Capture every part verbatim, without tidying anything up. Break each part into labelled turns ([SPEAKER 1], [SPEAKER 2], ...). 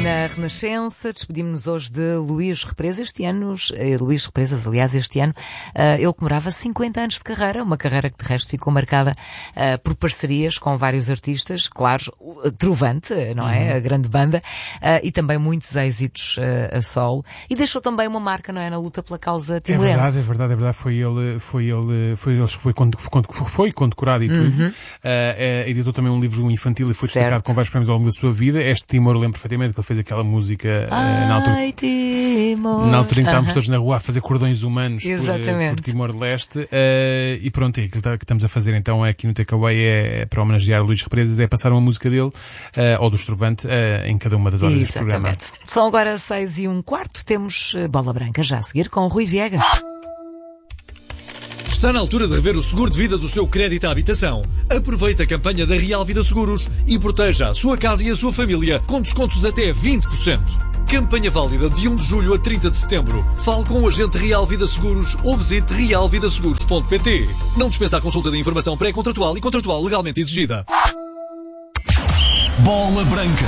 [SPEAKER 1] Na Renascença, despedimos-nos hoje de Luís Represas. Este ano, eh, Luís Represas, aliás, este ano, uh, ele comemorava cinquenta anos de carreira, uma carreira que de resto ficou marcada uh, por parcerias com vários artistas, claro, uh, Trovante, não é? Uhum. A grande banda, uh, e também muitos êxitos uh, a solo. E deixou também uma marca, não é? Na luta pela causa timorense.
[SPEAKER 2] É verdade, é verdade, é verdade. Foi ele, foi ele, foi ele, foi, foi, foi condecorado e tudo. Uhum. Uh, uh, editou também um livro infantil e foi destacado certo. Com vários prémios ao longo da sua vida. Este Timor, eu lembro perfeitamente que ele fez aquela música uh, na altura. Ai, Timor. Na altura em que estávamos uh-huh. todos na rua a fazer cordões humanos por, por Timor-Leste. Uh, e pronto, é aquilo que estamos a fazer então aqui no Takeaway é, é para homenagear Luís Represas, é passar uma música dele, uh, ou do Estrovante, uh, em cada uma das horas deste programa.
[SPEAKER 1] São agora seis e um quarto, temos Bola Branca já a seguir com o Rui Viegas.
[SPEAKER 3] Está na altura de rever o seguro de vida do seu crédito à habitação. Aproveite a campanha da Real Vida Seguros e proteja a sua casa e a sua família com descontos até vinte por cento. Campanha válida de um de julho a trinta de setembro. Fale com o agente Real Vida Seguros ou visite real vida seguros ponto pt. Não dispensa a consulta de informação pré-contratual e contratual legalmente exigida.
[SPEAKER 4] Bola Branca.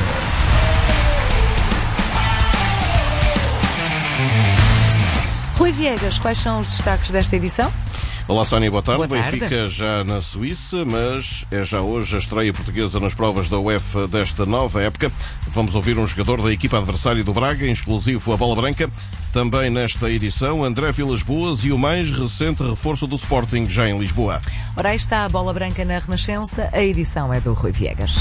[SPEAKER 1] Rui Viegas, quais são os destaques desta edição?
[SPEAKER 5] Olá, Sónia, boa tarde.
[SPEAKER 1] Boa tarde.
[SPEAKER 5] Benfica já na Suíça, mas é já hoje a estreia portuguesa nas provas da UEFA desta nova época. Vamos ouvir um jogador da equipa adversária do Braga, em exclusivo a Bola Branca. Também nesta edição, André Vilas-Boas e o mais recente reforço do Sporting já em Lisboa.
[SPEAKER 1] Ora, aí está a Bola Branca na Renascença. A edição é do Rui Viegas.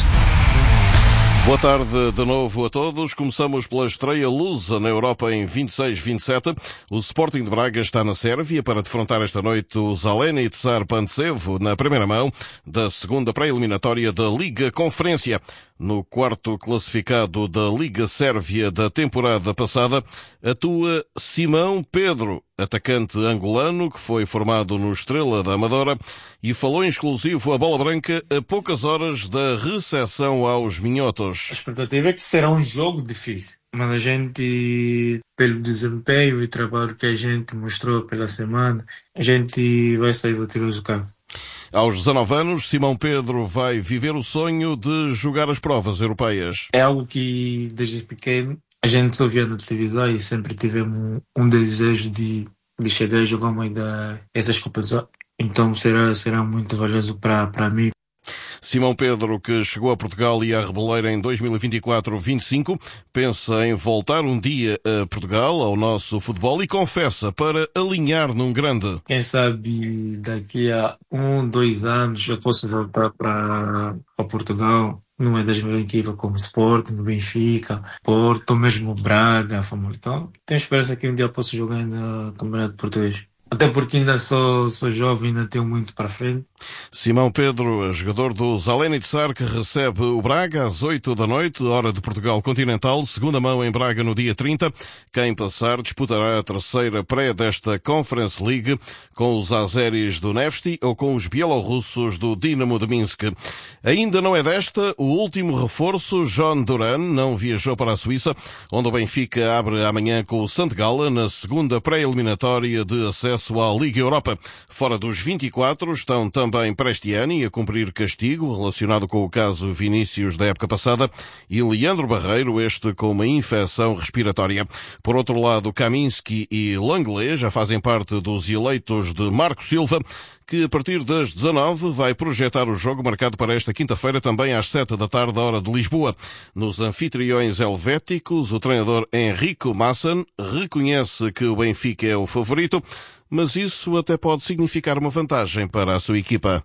[SPEAKER 5] Boa tarde de novo a todos. Começamos pela estreia lusa na Europa em vinte e seis vinte e sete. O Sporting de Braga está na Sérvia para defrontar esta noite o Zaleni Tsar Pančevo na primeira mão da segunda pré-eliminatória da Liga Conferência. No quarto classificado da Liga Sérvia da temporada passada, atua Simão Pedro, atacante angolano que foi formado no Estrela da Amadora e falou em exclusivo a Bola Branca a poucas horas da recepção aos minhotos.
[SPEAKER 6] A expectativa é que será um jogo difícil, mas a gente, pelo desempenho e trabalho que a gente mostrou pela semana, a gente vai sair vitorioso do campo.
[SPEAKER 5] Aos dezanove anos, Simão Pedro vai viver o sonho de jogar as provas europeias.
[SPEAKER 6] É algo que, desde pequeno, a gente só via na televisão e sempre tivemos um desejo de, de chegar a jogar uma dessas competições. Então será, será muito valioso para mim.
[SPEAKER 5] Simão Pedro, que chegou a Portugal e à Rebeleira em dois mil e vinte e quatro vinte e cinco, pensa em voltar um dia a Portugal, ao nosso futebol, e confessa para alinhar num grande.
[SPEAKER 6] Quem sabe daqui a um, dois anos eu posso voltar para Portugal, numa das minhas equipes como Sport, no Benfica, Porto, mesmo Braga, Famalicão. Tenho esperança que um dia eu possa jogar no Campeonato Português. Até porque ainda sou, sou jovem, ainda tenho muito para frente.
[SPEAKER 5] Simão Pedro, jogador do Zaleni Tsar, que recebe o Braga às oito da noite, hora de Portugal continental, segunda mão em Braga no dia trinta. Quem passar disputará a terceira pré desta Conference League com os azeris do Nevsty ou com os bielorrussos do Dinamo de Minsk. Ainda não é desta o último reforço. John Duran não viajou para a Suíça, onde o Benfica abre amanhã com o Sant Gala na segunda pré-eliminatória de acesso à Liga Europa. Fora dos vinte e quatro estão também Prestiani a cumprir castigo relacionado com o caso Vinícius da época passada e Leandro Barreiro, este com uma infecção respiratória. Por outro lado, Kaminski e Langley já fazem parte dos eleitos de Marco Silva, que a partir das dezanove vai projetar o jogo marcado para esta quinta-feira, também às sete da tarde, hora de Lisboa. Nos anfitriões helvéticos, o treinador Enrico Masson reconhece que o Benfica é o favorito, mas isso até pode significar uma vantagem para a sua equipa.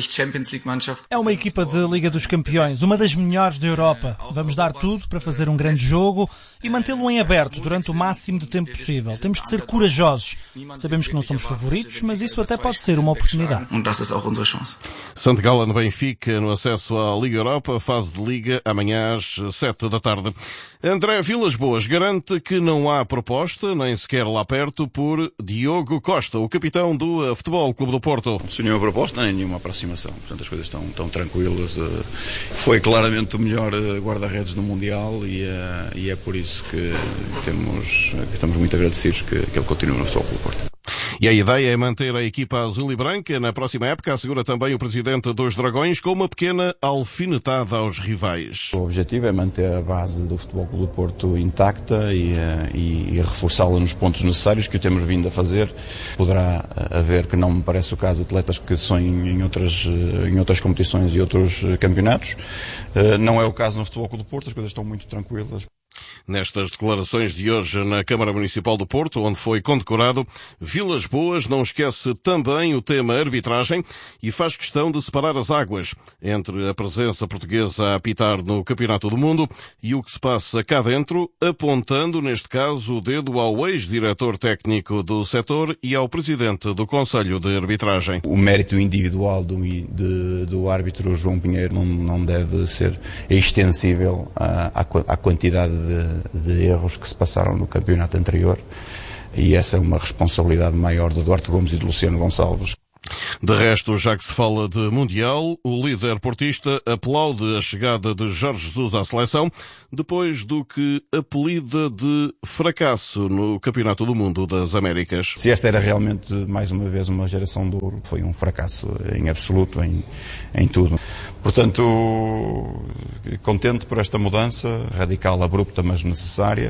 [SPEAKER 7] É uma equipa de Liga dos Campeões, uma das melhores da Europa. Vamos dar tudo para fazer um grande jogo e mantê-lo em aberto durante o máximo de tempo possível. Temos de ser corajosos. Sabemos que não somos favoritos, mas isso até pode ser uma oportunidade.
[SPEAKER 5] Sant Gala no Benfica, no acesso à Liga Europa, fase de Liga, amanhã às sete da tarde. André Vilas-Boas garante que não há proposta, nem sequer lá perto, por Diogo Costa, o capitão do Futebol Clube do Porto.
[SPEAKER 8] Sem nenhuma proposta, nem nenhuma aproximação. Portanto, as coisas estão, estão tranquilas. Foi claramente o melhor guarda-redes do Mundial e é, e é por isso que, temos, que estamos muito agradecidos que, que ele continue no Futebol Clube do Porto.
[SPEAKER 5] E a ideia é manter a equipa azul e branca na próxima época, assegura também o presidente dos Dragões, com uma pequena alfinetada aos rivais.
[SPEAKER 8] O objetivo é manter a base do Futebol Clube do Porto intacta e, e, e reforçá-la nos pontos necessários, que o temos vindo a fazer. Poderá haver, que não me parece o caso, atletas que sonhem em outras, em outras competições e outros campeonatos. Não é o caso no Futebol Clube do Porto, as coisas estão muito tranquilas.
[SPEAKER 5] Nestas declarações de hoje na Câmara Municipal do Porto, onde foi condecorado, Vilas Boas não esquece também o tema arbitragem e faz questão de separar as águas entre a presença portuguesa a apitar no Campeonato do Mundo e o que se passa cá dentro, apontando, neste caso, o dedo ao ex-diretor técnico do setor e ao presidente do Conselho de Arbitragem.
[SPEAKER 8] O mérito individual do, de, do árbitro João Pinheiro não, não deve ser extensível à, à quantidade de de erros que se passaram no campeonato anterior, e essa é uma responsabilidade maior de Duarte Gomes e de Luciano Gonçalves.
[SPEAKER 5] De resto, já que se fala de Mundial, o líder portista aplaude a chegada de Jorge Jesus à seleção, depois do que apelida de fracasso no Campeonato do Mundo das Américas.
[SPEAKER 8] Se esta era realmente, mais uma vez, uma geração de ouro, foi um fracasso em absoluto, em, em tudo. Portanto, contente por esta mudança, radical, abrupta, mas necessária.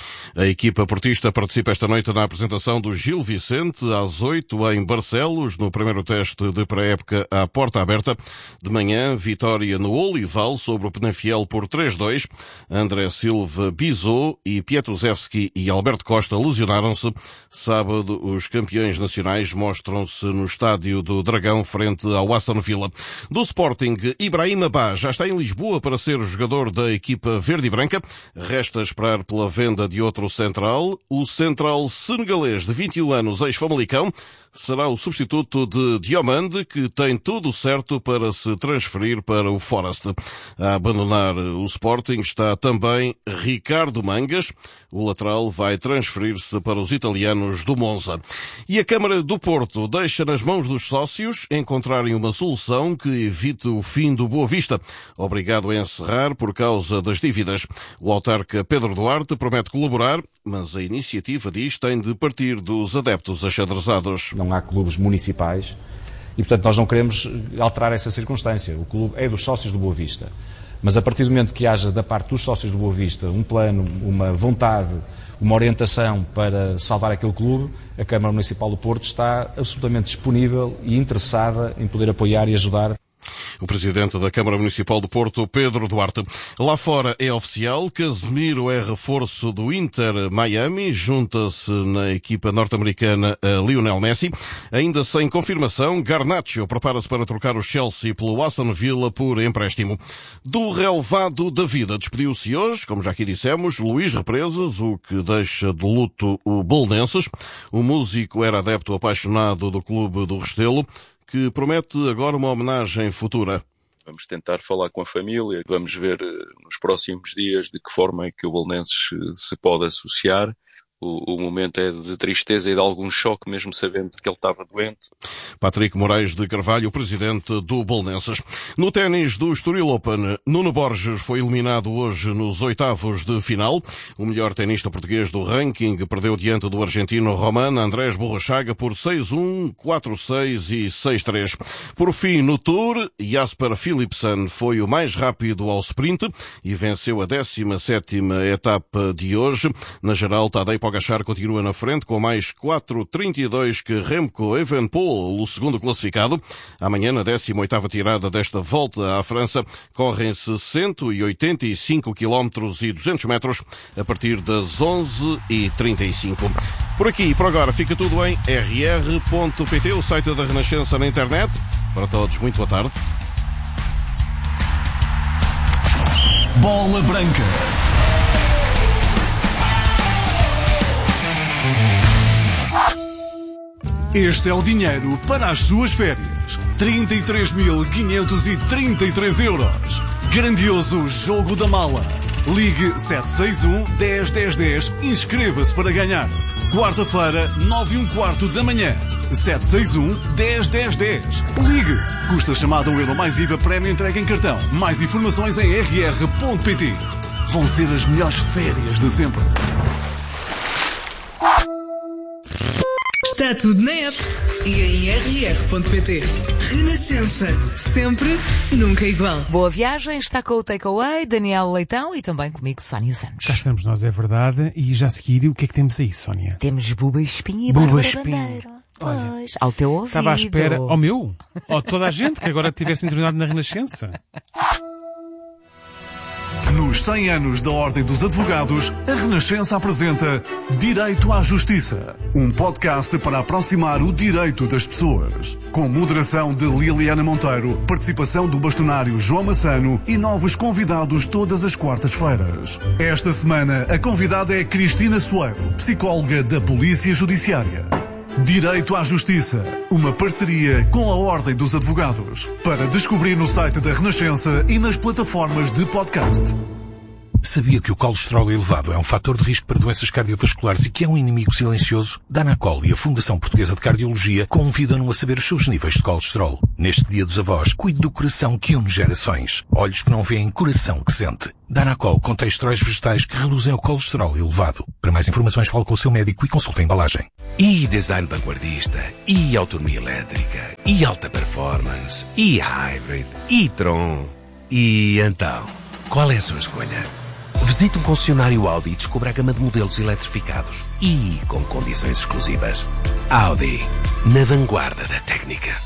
[SPEAKER 5] A equipa portista participa esta noite na apresentação do Gil Vicente, às oito, em Barcelos, no primeiro teste de pré-época à porta aberta. De manhã, vitória no Olival sobre o Penafiel por três dois. André Silva bisou e Pietrusevski e Alberto Costa lesionaram-se. Sábado, os campeões nacionais mostram-se no estádio do Dragão, frente ao Aston Villa. Do Sporting, Ibrahim Abá já está em Lisboa para ser o jogador da equipa verde e branca. Resta esperar pela venda de outro central. O central senegalês de vinte e um anos, ex-Famalicão, será o substituto de Diomande, que tem tudo certo para se transferir para o Forest. A abandonar o Sporting está também Ricardo Mangas. O lateral vai transferir-se para os italianos do Monza. E a Câmara do Porto deixa nas mãos dos sócios encontrarem uma solução que evite o fim do Boa Vista, obrigado a encerrar por causa das dívidas. O autarca Pedro Duarte promete colaborar, mas a iniciativa, diz, tem de partir dos adeptos achadrezados.
[SPEAKER 4] Não há clubes municipais e, portanto, nós não queremos alterar essa circunstância. O clube é dos sócios do Boa Vista. Mas a partir do momento que haja da parte dos sócios do Boa Vista um plano, uma vontade, uma orientação para salvar aquele clube, a Câmara Municipal do Porto está absolutamente disponível e interessada em poder apoiar e ajudar.
[SPEAKER 5] O presidente da Câmara Municipal do Porto, Pedro Duarte. Lá fora é oficial, Casemiro é reforço do Inter Miami, junta-se na equipa norte-americana a Lionel Messi. Ainda sem confirmação, Garnacho prepara-se para trocar o Chelsea pelo Aston Villa por empréstimo. Do relevado da vida despediu-se hoje, como já aqui dissemos, Luís Represas, o que deixa de luto o Belenenses. O músico era adepto apaixonado do clube do Restelo, que promete agora uma homenagem futura.
[SPEAKER 9] Vamos tentar falar com a família, vamos ver nos próximos dias de que forma é que o Belenenses se pode associar. O, o momento é de tristeza e de algum choque, mesmo sabendo que ele estava doente.
[SPEAKER 5] Patrick Moraes de Carvalho, presidente do Belenenses. No ténis do Estoril Open, Nuno Borges foi eliminado hoje nos oitavos de final. O melhor tenista português do ranking perdeu diante do argentino Roman Andrés Borrachaga por seis um, quatro seis e seis três. Por fim, no Tour, Jasper Philipsen foi o mais rápido ao sprint e venceu a décima sétima etapa de hoje. Na geral, Tadej Pogačar continua na frente com mais quatro trinta e dois que Remco Evenepoel, o segundo classificado. Amanhã, na décima oitava tirada desta volta à França, correm-se cento e oitenta e cinco quilómetros e duzentos metros a partir das onze e trinta e cinco. Por aqui e por agora fica tudo em r r ponto p t, o site da Renascença na internet. Para todos, muito boa tarde.
[SPEAKER 3] Bola Branca. Este é o dinheiro para as suas férias. trinta e três mil quinhentos e trinta e três euros. Grandioso jogo da mala. Ligue sete seis um, dez, dez, dez e inscreva-se para ganhar. Quarta-feira, nove e um quarto da manhã. sete seis um, dez, dez, dez. Ligue. Custa chamada um euro mais I V A, prémio entregue em cartão. Mais informações em r r ponto p t. Vão ser as melhores férias de sempre.
[SPEAKER 10] Está tudo na app e em r r ponto p t. Renascença. Sempre, nunca igual.
[SPEAKER 1] Boa viagem, está com o Takeaway, Daniel Leitão e também comigo, Sónia Santos.
[SPEAKER 2] Cá estamos nós, é verdade. E já a seguir, o que é que temos aí, Sónia?
[SPEAKER 1] Temos Buba Espinho e
[SPEAKER 2] Buba
[SPEAKER 1] Bárbara
[SPEAKER 2] Espinho.
[SPEAKER 1] Bandeiro. Pois, ao teu ouvido.
[SPEAKER 2] Estava à espera, ao meu, ou toda a gente que agora tivesse sintonizado na Renascença.
[SPEAKER 11] Nos cem anos da Ordem dos Advogados, a Renascença apresenta Direito à Justiça, um podcast para aproximar o direito das pessoas. Com moderação de Liliana Monteiro, participação do bastonário João Massano e novos convidados todas as quartas-feiras. Esta semana, a convidada é Cristina Soeiro, psicóloga da Polícia Judiciária. Direito à Justiça, uma parceria com a Ordem dos Advogados, para descobrir no site da Renascença e nas plataformas de podcast.
[SPEAKER 12] Sabia que o colesterol elevado é um fator de risco para doenças cardiovasculares e que é um inimigo silencioso? Danacol e a Fundação Portuguesa de Cardiologia convidam-no a saber os seus níveis de colesterol. Neste Dia dos Avós, cuide do coração que une gerações. Olhos que não veem, coração que sente. Danacol contém esteróis vegetais que reduzem o colesterol elevado. Para mais informações, fale com o seu médico e consulte a embalagem.
[SPEAKER 13] E design vanguardista, e autonomia elétrica, e alta performance, e hybrid, e Tron. E então, qual é a sua escolha? Visite um concessionário Audi e descubra a gama de modelos eletrificados e com condições exclusivas. Audi, na vanguarda da técnica.